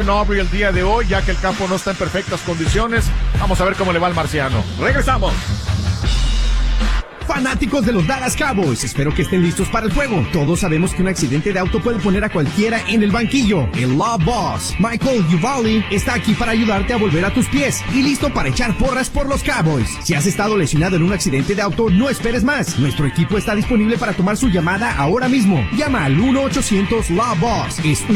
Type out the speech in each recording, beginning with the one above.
en Aubrey el día de hoy, ya que el campo no está en perfectas condiciones. Vamos a ver cómo le va al marciano. Regresamos. Fanáticos de los Dallas Cowboys, espero que estén listos para el juego. Todos sabemos que un accidente de auto puede poner a cualquiera en el banquillo. El Law Boss, Michael Uvalde, está aquí para ayudarte a volver a tus pies y listo para echar porras por los Cowboys. Si has estado lesionado en un accidente de auto, no esperes más. Nuestro equipo está disponible para tomar su llamada ahora mismo. Llama al 1-800-LAW-BOSS. Es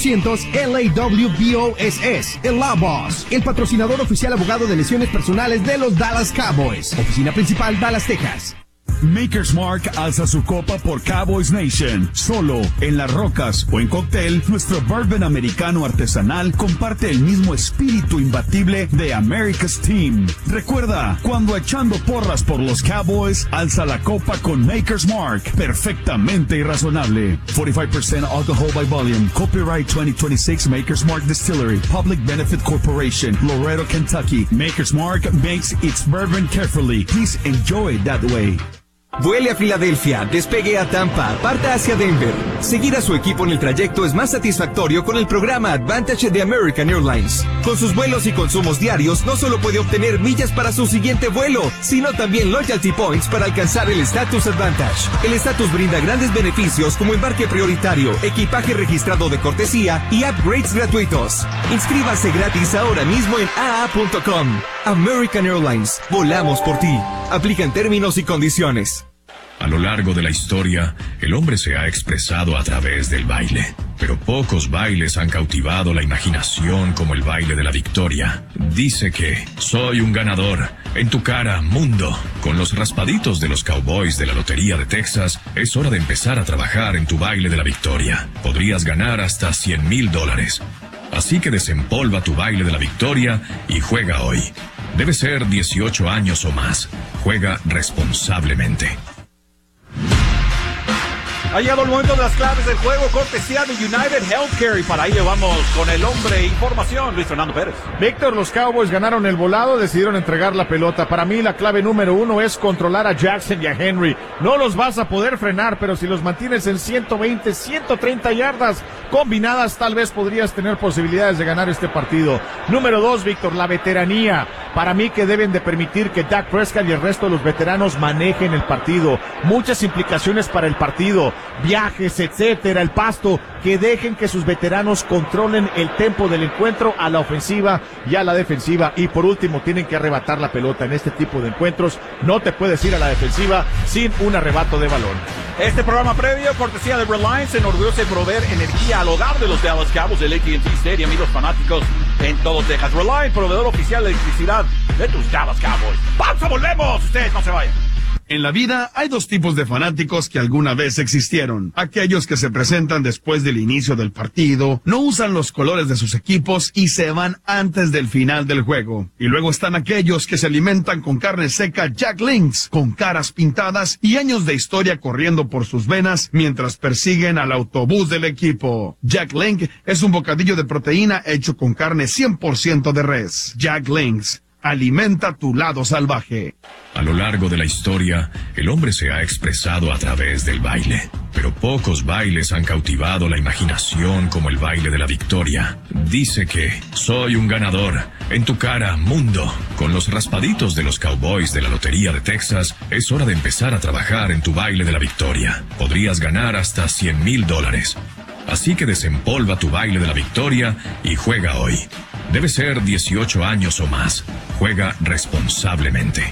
1-800-LAWBOSS. El Law Boss, el patrocinador oficial abogado de lesiones personales de los Dallas Cowboys. Oficina principal, Dallas, Texas. Maker's Mark alza su copa por Cowboys Nation. Solo en Las Rocas o en cóctel, nuestro bourbon americano artesanal comparte el mismo espíritu imbatible de America's Team. Recuerda, cuando echando porras por los Cowboys, alza la copa con Maker's Mark. Perfectamente irrazonable. 45% alcohol by volume. Copyright 2026 Maker's Mark Distillery. Public Benefit Corporation. Loretto, Kentucky. Maker's Mark makes its bourbon carefully. Please enjoy it that way. Vuele a Filadelfia, despegue a Tampa, parta hacia Denver. Seguir a su equipo en el trayecto es más satisfactorio con el programa Advantage de American Airlines. Con sus vuelos y consumos diarios, no solo puede obtener millas para su siguiente vuelo, sino también loyalty points para alcanzar el Status Advantage. El Status brinda grandes beneficios como embarque prioritario, equipaje registrado de cortesía y upgrades gratuitos. Inscríbase gratis ahora mismo en aa.com. American Airlines, volamos por ti. Aplican términos y condiciones. A lo largo de la historia, el hombre se ha expresado a través del baile. Pero pocos bailes han cautivado la imaginación como el baile de la victoria. Dice que soy un ganador. En tu cara, mundo. Con los raspaditos de los Cowboys de la Lotería de Texas, es hora de empezar a trabajar en tu baile de la victoria. Podrías ganar hasta $100,000. Así que desempolva tu baile de la victoria y juega hoy. Debe ser 18 años o más. Juega responsablemente. Ha llegado el momento de las claves del juego, cortesía de United Healthcare, y para ello vamos con el hombre información, Luis Fernando Pérez. Víctor, los Cowboys ganaron el volado, decidieron entregar la pelota. Para mí la clave número 1 es controlar a Jackson y a Henry. No los vas a poder frenar, pero si los mantienes en 120, 130 yardas combinadas, tal vez podrías tener posibilidades de ganar este partido. Número 2, Víctor, la veteranía. Para mí que deben de permitir que Dak Prescott y el resto de los veteranos manejen el partido. Muchas implicaciones para el partido. Viajes, etcétera, el pasto, que dejen que sus veteranos controlen el tempo del encuentro a la ofensiva y a la defensiva. Y por último, tienen que arrebatar la pelota en este tipo de encuentros. No te puedes ir a la defensiva sin un arrebato de balón. Este programa previo, cortesía de Reliance, se enorgullece de proveer energía al hogar de los Dallas Cowboys del AT&T Stadium y los fanáticos en todo Texas. Reliance, proveedor oficial de electricidad de tus Dallas Cowboys. ¡Pausa, volvemos! Ustedes no se vayan. En la vida hay dos tipos de fanáticos que alguna vez existieron. Aquellos que se presentan después del inicio del partido, no usan los colores de sus equipos y se van antes del final del juego. Y luego están aquellos que se alimentan con carne seca Jack Links, con caras pintadas y años de historia corriendo por sus venas mientras persiguen al autobús del equipo. Jack Link es un bocadillo de proteína hecho con carne 100% de res. Jack Links. Alimenta tu lado salvaje. A lo largo de la historia, el hombre se ha expresado a través del baile. Pero pocos bailes han cautivado la imaginación como el baile de la victoria. Dice que soy un ganador. En tu cara, mundo. Con los raspaditos de los Cowboys de la Lotería de Texas, es hora de empezar a trabajar en tu baile de la victoria. Podrías ganar hasta $100,000. Así que desempolva tu baile de la victoria y juega hoy. Debe ser 18 años o más. Juega responsablemente.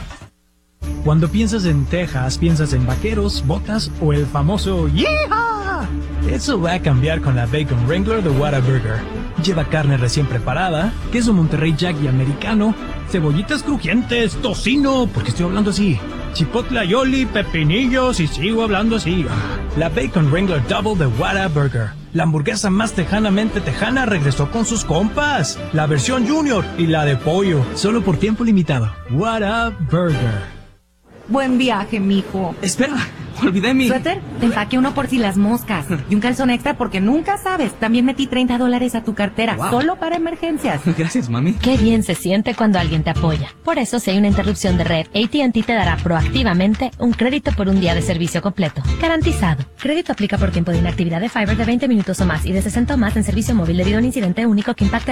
Cuando piensas en Texas, piensas en vaqueros, botas o el famoso ¡Yeehaw! Eso va a cambiar con la Bacon Wrangler de Whataburger. Lleva carne recién preparada, queso Monterrey Jack y americano, cebollitas crujientes, tocino, porque estoy hablando así, chipotle aioli, pepinillos y sigo hablando así. La Bacon Wrangler Double de Whataburger. La hamburguesa más tejanamente tejana regresó con sus compas. La versión Junior y la de pollo, solo por tiempo limitado. Whataburger. Buen viaje, mijo. Espera, olvidé mi... ¿Suéter? Te empaqué uno por si las moscas. Y un calzón extra porque nunca sabes. También metí $30 a tu cartera, wow, solo para emergencias. Gracias, mami. Qué bien se siente cuando alguien te apoya. Por eso, si hay una interrupción de red, AT&T te dará proactivamente un crédito por un día de servicio completo. Garantizado. Crédito aplica por tiempo de inactividad de Fiber de 20 minutos o más y de 60 o más en servicio móvil debido a un incidente único que impacta